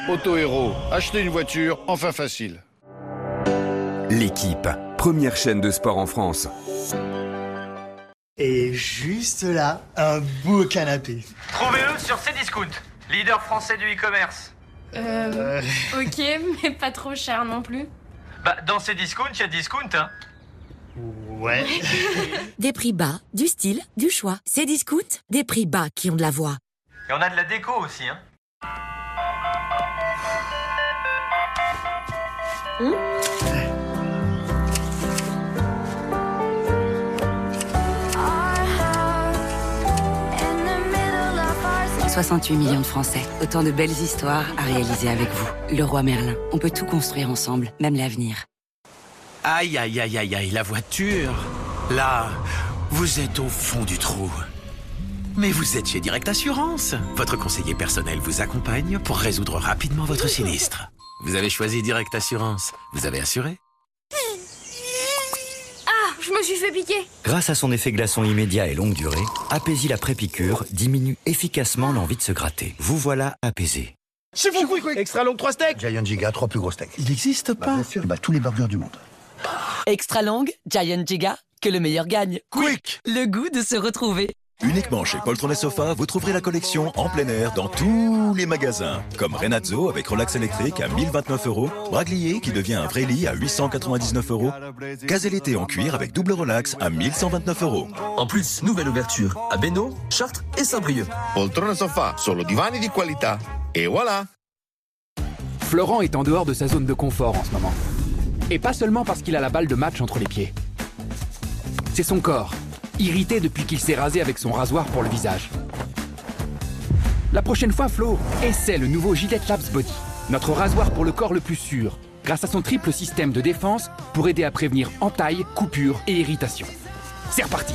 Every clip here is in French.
Auto Héros, achetez une voiture, enfin facile. L'équipe, première chaîne de sport en France. Et juste là, un beau canapé. Trouvez-le sur Cdiscount, leader français du e-commerce. Ok, mais pas trop cher non plus. Bah, dans Cdiscount, il y a discount, hein. Ouais. Des prix bas, du style, du choix. Cdiscount, des prix bas qui ont de la voix. Et on a de la déco aussi, hein. Mmh. 68 millions de Français. Autant de belles histoires à réaliser avec vous. Leroy Merlin. On peut tout construire ensemble, même l'avenir. Aïe, aïe, aïe, aïe, aïe, la voiture. Là, vous êtes au fond du trou. Mais vous êtes chez Direct Assurance. Votre conseiller personnel vous accompagne pour résoudre rapidement votre sinistre. Vous avez choisi Direct Assurance. Vous avez assuré? Je me suis fait piquer. Grâce à son effet glaçon immédiat et longue durée, Apaisil après piqûre diminue efficacement l'envie de se gratter. Vous voilà apaisé. C'est vous, Quick. Extra long 3 steaks. Giant Giga, 3 plus gros steaks. Il n'existe pas. Bien sûr, tous les burgers du monde. Extra longue, Giant Giga, que le meilleur gagne. Quick. Le goût de se retrouver. Uniquement chez Poltron et Sofa, vous trouverez la collection en plein air dans tous les magasins. Comme Renazzo avec relax électrique à 1029 €, Braglier qui devient un vrai lit à 899 €, Caselleté en cuir avec double relax à 1129 €. En plus, nouvelle ouverture à Bénaud, Chartres et Saint-Brieuc. Poltron et Sofa, solo divani di qualità. Et voilà. Florent est en dehors de sa zone de confort en ce moment. Et pas seulement parce qu'il a la balle de match entre les pieds. C'est son corps, irrité depuis qu'il s'est rasé avec son rasoir pour le visage. La prochaine fois, Flo, essaie le nouveau Gillette Labs Body, notre rasoir pour le corps le plus sûr, grâce à son triple système de défense pour aider à prévenir entailles, coupures et irritations. C'est reparti.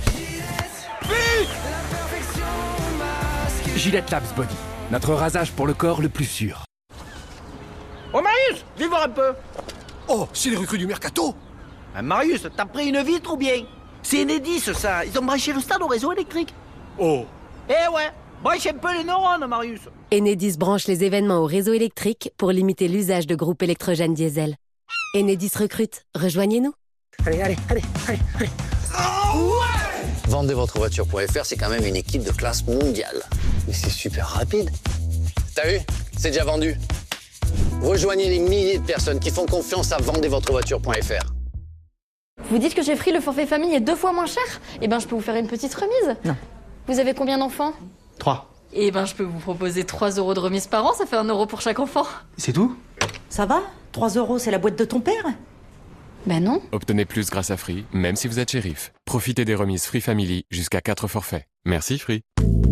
Gillette Labs Body, notre rasage pour le corps le plus sûr. Oh Marius, viens voir un peu. Oh, c'est les recrues du Mercato. Marius, t'as pris une vitre ou bien? C'est Enedis, ça. Ils ont branché le stade au réseau électrique. Oh. Eh ouais, branche un peu les neurones, Marius. Enedis branche les événements au réseau électrique pour limiter l'usage de groupes électrogènes diesel. Enedis recrute. Rejoignez-nous. Allez. Vendezvotrevoiture.fr, c'est quand même une équipe de classe mondiale. Mais c'est super rapide. T'as vu? C'est déjà vendu. Rejoignez les milliers de personnes qui font confiance à vendezvotrevoiture.fr. Vous dites que chez Free, le forfait famille est 2 fois moins cher? Eh ben, je peux vous faire une petite remise. Non. Vous avez combien d'enfants? 3. Eh ben, je peux vous proposer 3 € de remise par an, ça fait 1 € pour chaque enfant. C'est tout? Ça va? 3 €, c'est la boîte de ton père? Ben non. Obtenez plus grâce à Free, même si vous êtes shérif. Profitez des remises Free Family jusqu'à 4 forfaits. Merci Free.